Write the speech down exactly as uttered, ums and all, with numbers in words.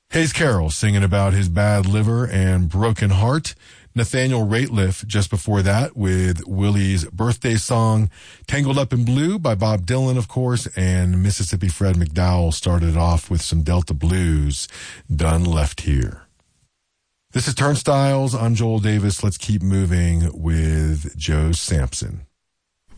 Hayes Carroll singing about his bad liver and broken heart. Nathaniel Rateliff just before that with Willie's birthday song, Tangled Up in Blue by Bob Dylan, of course, and Mississippi Fred McDowell started off with some Delta Blues, Done Left Here. This is Turnstiles. I'm Joel Davis. Let's keep moving with Joe Sampson.